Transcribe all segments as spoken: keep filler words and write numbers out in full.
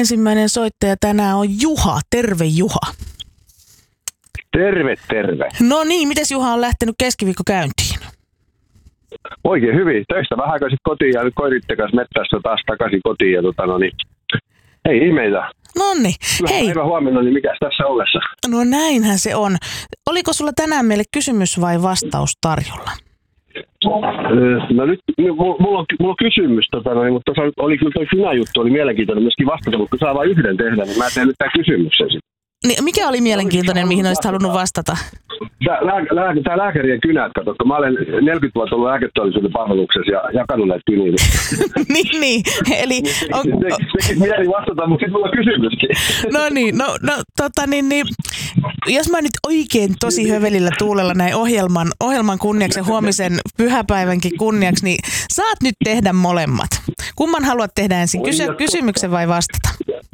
ensimmäinen soittaja tänään on Juha. Terve Juha. Terve, terve. No niin, mites Juha on lähtenyt keskiviikko käyntiin? Oikein hyvin. Töistä vähän aikaa sitten kotiin ja nyt koiritte kanssa mettässä taas takaisin kotiin. Ja tota, no niin, ei ihmeitä. Nonni, hei. Päivä huomenna, niin mikäs tässä ollessa? No näinhän se on. Oliko sulla tänään meille kysymys vai vastaus tarjolla? No nyt, mulla on, mulla on kysymys, tota, no, mutta tuossa oli kyllä tuo kynäjuttu, oli mielenkiintoinen myöskin vastata, mutta kun saa vain yhden tehdä, niin mä teen nyt tämän kysymyksen sitten. Niin, mikä oli mielenkiintoinen, mihin olisit halunnut vastata? Tämä lää, lää, tää lääkärien kynät, kato, kun mä olen neljäkymmentä vuotta ollut lääketeollisuuden palveluksessa ja jakanut näitä kyniä. niin, niin. Eli on... Tekisi mieli vastata, mutta sitten mulla on kysymyskin. no niin, no, no tota niin, niin, jos mä nyt oikein tosi hövelillä tuulella näin ohjelman, ohjelman kunniaksi ja huomisen pyhäpäivänkin kunniaksi, niin saat nyt tehdä molemmat. Kumman haluat tehdä ensin, Kysy, kysymyksen vai vastata?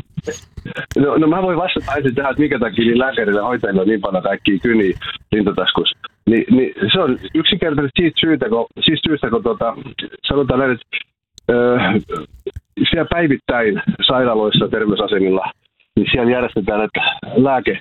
No, no mä voin vastata ensin tähän, että minkä takia niin lääkärille hoitajilla on niin paljon kaikkia kyniä rintataskussa. Ni, niin se on yksinkertaisesti siitä syystä, kun, siis syystä, kun tuota, sanotaan näin, että öö, siellä päivittäin sairaaloissa, terveysasemilla, niin siellä järjestetään että lääke,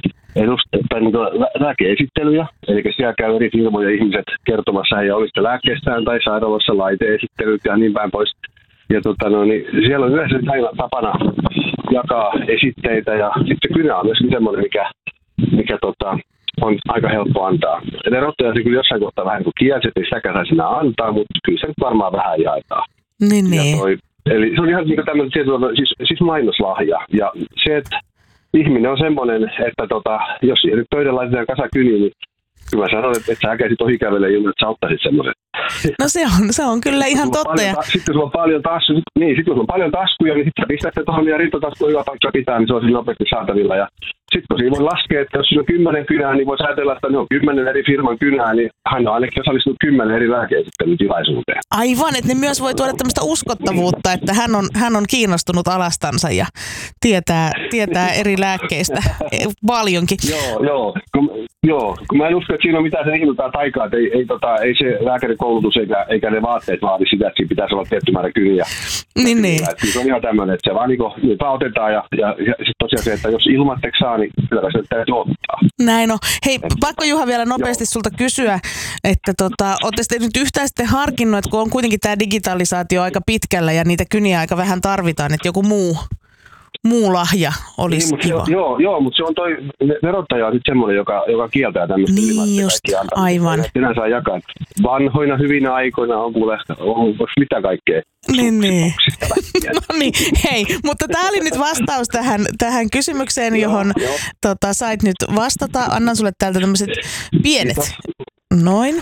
tai niin lääkeesittelyjä, eli siellä käy eri firmoja ihmiset kertomassa heidän omista lääkkeistään tai sairaalassa laiteesittelyt ja niin päin pois. Ja tota, no, niin siellä on yleensä aina tapana jakaa esitteitä ja sitten kynä on myöskin semmoinen, mikä, mikä tota, on aika helppo antaa. Erottaja se kyllä jossain kohtaa vähän kuin kielsi, että ei sitäkään saisi enää antaa, mutta kyllä se nyt varmaan vähän jaetaan. Niin, niin. Toi, eli se on ihan niin tämmöinen siis, siis mainoslahja. Ja se, että ihminen on semmoinen, että tota, jos nyt pöydän laitetaan kasa kyniin, niin kyllä mä sanon, että et sä äkäisit ohi kävelee ilman, että sä ottaisit semmoisen. No se on, se on kyllä ihan totta. Paljon, ja... Sitten sulla on paljon taskuja, niin, sitten sulla on paljon taskuja, niin sitten sä pistät se tuohon ja rintataskuun hyvä paikka pitää, niin se on siinä nopeasti saatavilla. Ja sitten kun siinä voi laskea, että jos siinä on kymmenen kynää, niin voi ajatella, että ne on kymmenen eri firman kynää, niin hän on ainakin osallistunut kymmenen eri lääkeesittelytilaisuuteen. Aivan, että ne myös voi tuoda tämmöistä uskottavuutta, että hän on, hän on kiinnostunut alastansa ja tietää, tietää eri lääkkeistä paljonkin. Joo, joo. Kun, joo, kun mä en usko, että siinä on mitään sen ihmetään taikaa, että ei, ei, tota, ei se lääkärikoulutus eikä, eikä ne vaatteet vaadi sitä, että siinä pitäisi olla tietty määrä kyniä. Niin, niin. Se on ihan tämmöinen, että se vaan niin kuin, otetaan ja, ja, ja sitten tosiaan se, että jos ilmatteeksi saa, niin kyllä se täytyy ottaa. Näin on. Hei, pakko Juha vielä nopeasti Joo. sulta kysyä, että tota, ootte nyt yhtään sitten harkinnut, että kun on kuitenkin tämä digitalisaatio aika pitkällä ja niitä kyniä aika vähän tarvitaan, että joku muu, muu lahja olisi niin, kiva. Se, joo, joo, mutta se on toi verottaja on sitten semmoinen, joka, joka kieltää tämmöistä. Niin just, aivan. Sinä saa jakaa. Vanhoina, hyvinä aikoina on kuule, on mitä kaikkea. Niin, niin. No niin, hei, mutta tämä oli nyt vastaus tähän, tähän kysymykseen, joo, johon jo. Tota, sait nyt vastata. Annan sulle täältä tämmöiset pienet. Kiitos. Noin.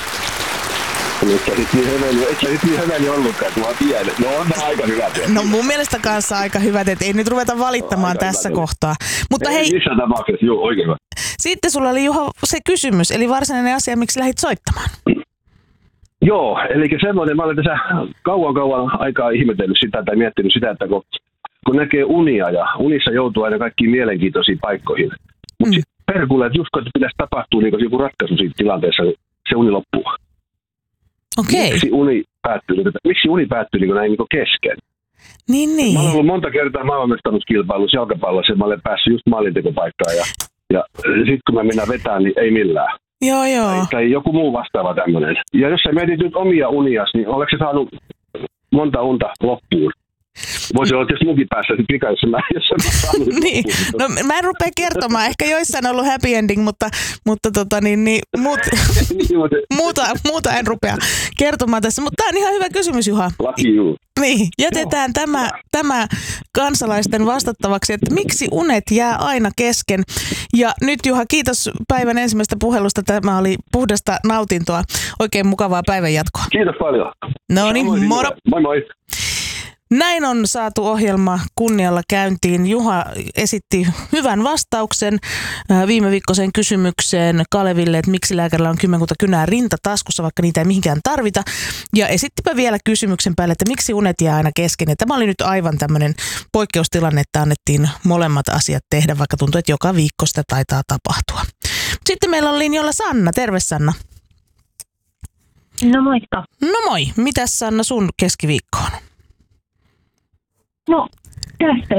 Mutta sitten niin höveli, et sä nyt niin höveli ollutkaan, kun mä pienet. No on nämä aika hyvät. No mun mielestä kanssa aika hyvät, että ei nyt ruveta valittamaan no, tässä hyvä, kohtaa. Mutta ei, hei, missään tapauksessa, joo, oikein hyvä. Sitten sulla oli Juha se kysymys, eli varsinainen asia, miksi lähdit soittamaan. Joo, eli semmoinen, mä olen tässä kauan kauan aikaa ihmetellyt sitä tai miettinyt sitä, että kun, kun näkee unia ja unissa joutuu aina kaikkiin mielenkiintoisiin paikkoihin. Mutta mm. sitten perkulle, että just kun pitäisi tapahtua niin joku ratkaisu siitä tilanteessa, niin se uni loppuu. Okei. Miksi uni päättyy, miksi uni päättyy niin näin niin kesken? Niin, niin. Mä olen ollut monta kertaa maailmanmestaruuskilpailussa jalkapallossa ja mä olen päässyt just maalintekopaikkaan ja, ja sitten kun mä mennään vetään, niin ei millään. Joo, joo. Tai, tai joku muu vastaava tämmöinen. Ja jos sä mietit nyt omia unias, niin oletko sä saanut monta unta loppuun? Voisi olla tietysti munkin päässä sitten vika, jos mä, jos mä saanut niin. No mä en rupea kertomaan. Ehkä joissain on ollut happy ending, mutta, mutta tota niin, niin muut, muuta, muuta en rupea kertomaan tässä. Mutta tää on ihan hyvä kysymys, Juha. Laki juu. Niin, jätetään tämä, tämä kansalaisten vastattavaksi, että miksi unet jää aina kesken. Ja nyt Juha, kiitos päivän ensimmäisestä puhelusta. Tämä oli puhdasta nautintoa. Oikein mukavaa päivän jatkoa. Kiitos paljon. No niin, moro. Moi moi. Näin on saatu ohjelma kunnialla käyntiin. Juha esitti hyvän vastauksen viime viikkoiseen kysymykseen Kaleville, että miksi lääkärillä on kymmenkunta kynää rintataskussa, vaikka niitä ei mihinkään tarvita. Ja esittipä vielä kysymyksen päälle, että miksi unet jää aina kesken. Ja tämä oli nyt aivan tämmöinen poikkeustilanne, että annettiin molemmat asiat tehdä, vaikka tuntuu, että joka viikko sitä taitaa tapahtua. Sitten meillä on linjalla Sanna. Terve Sanna. No moikka. No moi. Mitäs Sanna sun keskiviikko on? No, tästä